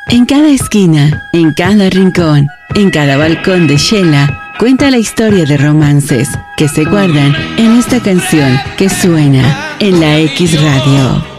En cada esquina, en cada rincón, en cada balcón de Shela, cuenta la historia de romances que se guardan en esta canción que suena en la X Radio.